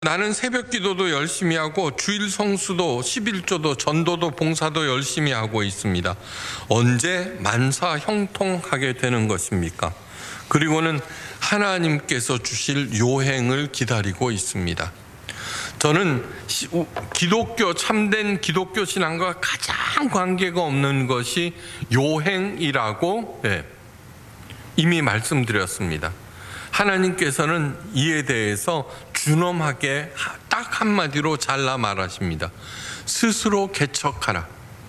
나는 새벽 기도도 열심히 하고 주일 성수도 11조도 전도도 봉사도 열심히 하고 있습니다. 언제 만사 형통하게 되는 것입니까? 그리고는 하나님께서 주실 요행을 기다리고 있습니다. 저는 참된 기독교 신앙과 가장 관계가 없는 것이 요행이라고 이미 말씀드렸습니다. 하나님께서는 이에 대해서 준엄하게 딱 한마디로 잘라 말하십니다. 스스로 개척하라.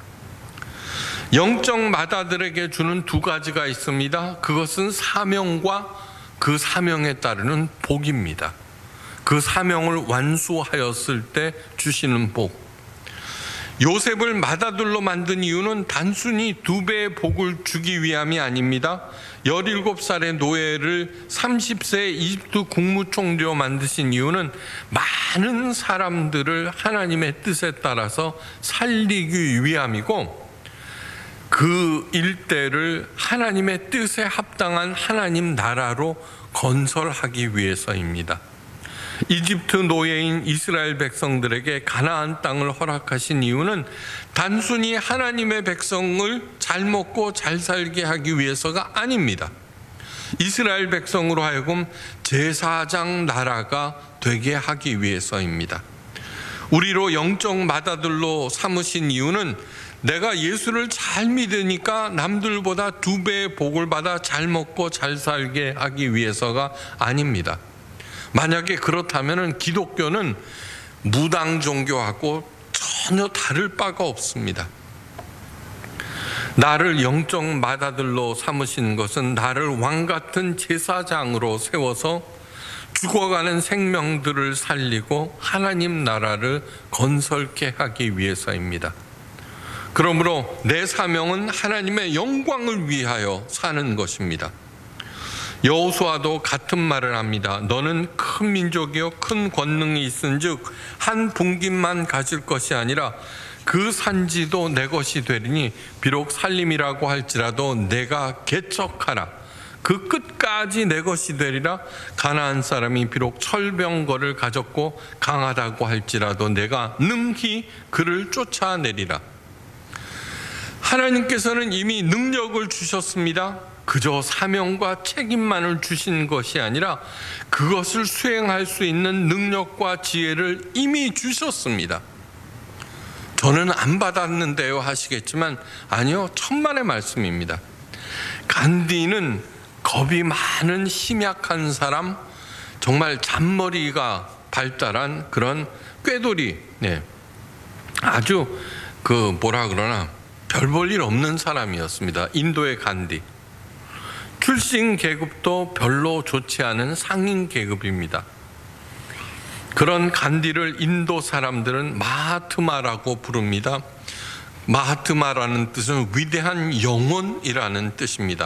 영적 마다들에게 주는 두 가지가 있습니다. 그것은 사명과 그 사명에 따르는 복입니다. 그 사명을 완수하였을 때 주시는 복. 요셉을 마다들로 만든 이유는 단순히 2배의 복을 주기 위함이 아닙니다. 17살의 노예를 30세의 이집트 국무총리로 만드신 이유는 많은 사람들을 하나님의 뜻에 따라서 살리기 위함이고, 그 일대를 하나님의 뜻에 합당한 하나님 나라로 건설하기 위해서입니다. 이집트 노예인 이스라엘 백성들에게 가나안 땅을 허락하신 이유는 단순히 하나님의 백성을 잘 먹고 잘 살게 하기 위해서가 아닙니다. 이스라엘 백성으로 하여금 제사장 나라가 되게 하기 위해서입니다. 우리로 영적 마다들로 삼으신 이유는 내가 예수를 잘 믿으니까 남들보다 2배의 복을 받아 잘 먹고 잘 살게 하기 위해서가 아닙니다. 만약에 그렇다면 기독교는 무당 종교하고 전혀 다를 바가 없습니다. 나를 영적 마다들로 삼으신 것은 나를 왕같은 제사장으로 세워서 죽어가는 생명들을 살리고 하나님 나라를 건설케 하기 위해서입니다. 그러므로 내 사명은 하나님의 영광을 위하여 사는 것입니다. 여호수아도 같은 말을 합니다. 너는 큰 민족이요 큰 권능이 있은즉 한 분깃만 가질 것이 아니라 그 산지도 내 것이 되리니 비록 살림이라고 할지라도 내가 개척하라. 그 끝까지 내 것이 되리라. 가나안 사람이 비록 철병거를 가졌고 강하다고 할지라도 내가 능히 그를 쫓아내리라. 하나님께서는 이미 능력을 주셨습니다. 그저 사명과 책임만을 주신 것이 아니라 그것을 수행할 수 있는 능력과 지혜를 이미 주셨습니다. 저는 안 받았는데요 하시겠지만 아니요, 천만의 말씀입니다. 간디는 겁이 많은 심약한 사람, 정말 잔머리가 발달한 그런 꾀돌이, 아주 별 볼 일 없는 사람이었습니다. 인도의 간디. 출신 계급도 별로 좋지 않은 상인 계급입니다. 그런 간디를 인도 사람들은 마하트마라고 부릅니다. 마하트마라는 뜻은 위대한 영혼이라는 뜻입니다.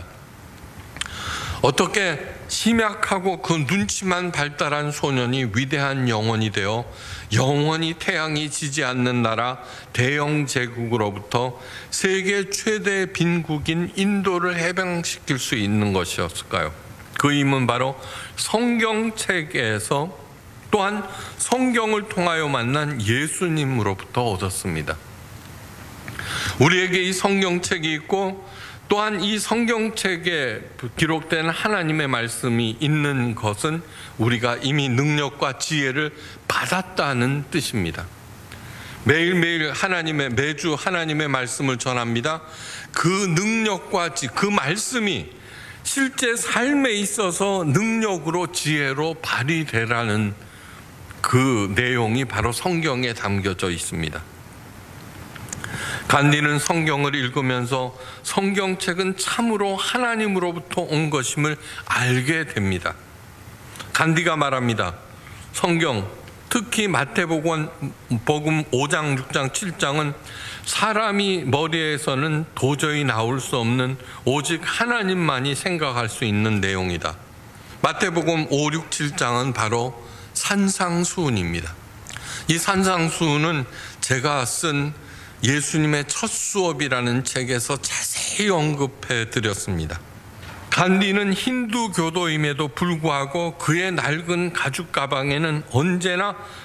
어떻게 심약하고 그 눈치만 발달한 소년이 위대한 영혼이 되어 영원히 태양이 지지 않는 나라 대영 제국으로부터 세계 최대 빈국인 인도를 해방시킬 수 있는 것이었을까요? 그 힘은 바로 성경책에서 또한 성경을 통하여 만난 예수님으로부터 얻었습니다. 우리에게 이 성경책이 있고 또한 이 성경책에 기록된 하나님의 말씀이 있는 것은 우리가 이미 능력과 지혜를 받았다는 뜻입니다. 매일매일 매주 하나님의 말씀을 전합니다. 그 능력과 그 말씀이 실제 삶에 있어서 능력으로 지혜로 발휘되라는 그 내용이 바로 성경에 담겨져 있습니다. 간디는 성경을 읽으면서 성경책은 참으로 하나님으로부터 온 것임을 알게 됩니다. 간디가 말합니다. 성경, 특히 마태복음 5장, 6장, 7장은 사람이 머리에서는 도저히 나올 수 없는 오직 하나님만이 생각할 수 있는 내용이다. 마태복음 5, 6, 7장은 바로 산상수훈입니다. 이 산상수훈은 제가 쓴 예수님의 첫 수업이라는 책에서 자세히 언급해 드렸습니다. 간디는 힌두교도임에도 불구하고 그의 낡은 가죽 가방에는 언제나